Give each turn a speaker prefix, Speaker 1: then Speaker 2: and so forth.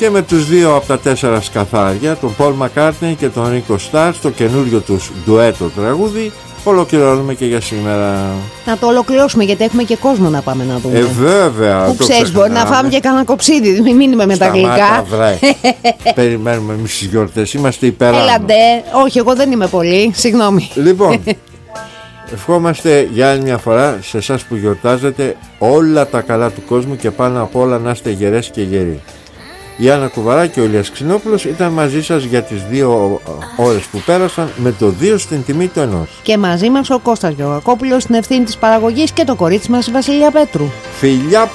Speaker 1: Και με τους δύο από τα 4 σκαθάρια, τον Paul McCartney και τον Ringo Starr, στο καινούριο τους ντουέτο τραγούδι, ολοκληρώνουμε και για σήμερα.
Speaker 2: Να το ολοκληρώσουμε, γιατί έχουμε και κόσμο να πάμε να δούμε.
Speaker 1: Βέβαια.
Speaker 2: Που ξέρεις, μπορεί να φάμε και κανένα κοψίδι. Μην μείνουμε με τα γλυκά.
Speaker 1: Περιμένουμε εμείς τις γιορτές. Είμαστε υπεράνω.
Speaker 2: Έλαντε. Όχι, εγώ δεν είμαι πολύ. Συγγνώμη.
Speaker 1: Λοιπόν, ευχόμαστε για άλλη μια φορά σε εσάς που γιορτάζετε όλα τα καλά του κόσμου και πάνω απ' όλα να είστε γερές και γεροί. Η Άννα Κουβαρά και ο Ηλίας Ξινόπουλος ήταν μαζί σας για τις 2 ώρες που πέρασαν, με το 2 στην τιμή του 1.
Speaker 2: Και μαζί μας ο Κώστας Γεωργακόπουλος στην ευθύνη της παραγωγής και το κορίτσι μας η Βασιλεία Πέτρου.
Speaker 1: Φιλιά.